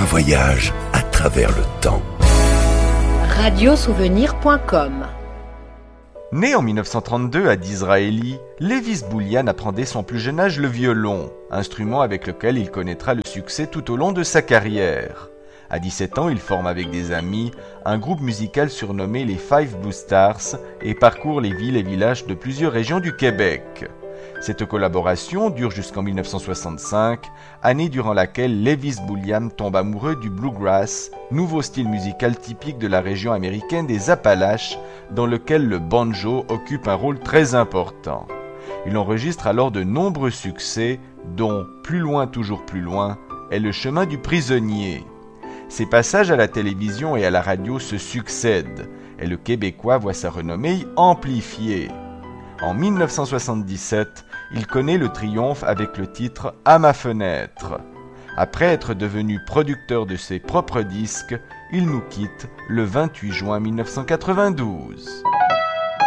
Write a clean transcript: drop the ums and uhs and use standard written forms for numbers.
voyage à travers le temps. Radiosouvenir.com. Né en 1932 à Disraeli, Lévis Boulian apprend dès son plus jeune âge le violon, instrument avec lequel il connaîtra le succès tout au long de sa carrière. À 17 ans, il forme avec des amis un groupe musical surnommé les Five Blue Stars et parcourt les villes et villages de plusieurs régions du Québec. Cette collaboration dure jusqu'en 1965, année durant laquelle Lévis Boulian tombe amoureux du bluegrass, nouveau style musical typique de la région américaine des Appalaches, dans lequel le banjo occupe un rôle très important. Il enregistre alors de nombreux succès, dont Plus loin, toujours plus loin et Le chemin du prisonnier. Ses passages à la télévision et à la radio se succèdent, et le Québécois voit sa renommée amplifiée. En 1977, il connaît le triomphe avec le titre « À ma fenêtre ». Après être devenu producteur de ses propres disques, il nous quitte le 28 juin 1992.